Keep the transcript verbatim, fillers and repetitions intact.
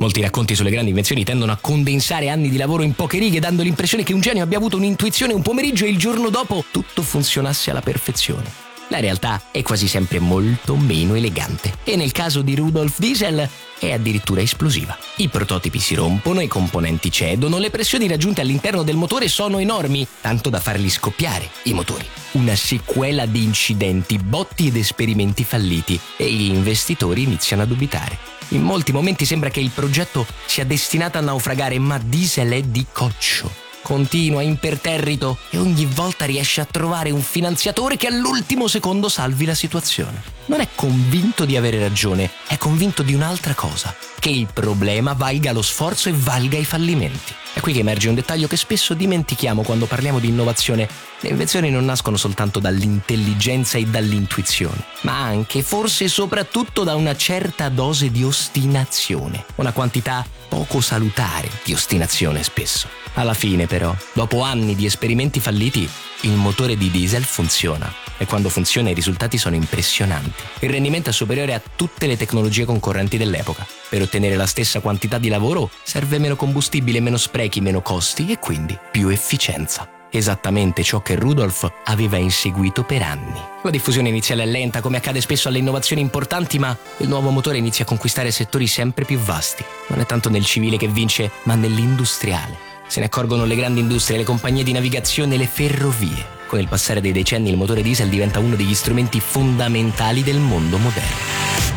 Molti racconti sulle grandi invenzioni tendono a condensare anni di lavoro in poche righe, dando l'impressione che un genio abbia avuto un'intuizione un pomeriggio e il giorno dopo tutto funzionasse alla perfezione. La realtà è quasi sempre molto meno elegante e nel caso di Rudolf Diesel è addirittura esplosiva. I prototipi si rompono, i componenti cedono, le pressioni raggiunte all'interno del motore sono enormi, tanto da farli scoppiare i motori. Una sequela di incidenti, botti ed esperimenti falliti e gli investitori iniziano a dubitare. In molti momenti sembra che il progetto sia destinato a naufragare, ma Diesel è di coccio. Continua imperterrito e ogni volta riesce a trovare un finanziatore che all'ultimo secondo salvi la situazione. Non è convinto di avere ragione, è convinto di un'altra cosa, che il problema valga lo sforzo e valga i fallimenti. È qui che emerge un dettaglio che spesso dimentichiamo quando parliamo di innovazione. Le invenzioni non nascono soltanto dall'intelligenza e dall'intuizione, ma anche, forse soprattutto, da una certa dose di ostinazione, una quantità poco salutare di ostinazione spesso. Alla fine però, dopo anni di esperimenti falliti, il motore di diesel funziona e quando funziona i risultati sono impressionanti. Il rendimento è superiore a tutte le tecnologie concorrenti dell'epoca. Per ottenere la stessa quantità di lavoro serve meno combustibile, meno sprechi, meno costi e quindi più efficienza. Esattamente ciò che Rudolf aveva inseguito per anni. La diffusione iniziale è lenta, come accade spesso alle innovazioni importanti, ma il nuovo motore inizia a conquistare settori sempre più vasti. Non è tanto nel civile che vince, ma nell'industriale. Se ne accorgono le grandi industrie, le compagnie di navigazione, le ferrovie. Con il passare dei decenni il motore diesel diventa uno degli strumenti fondamentali del mondo moderno.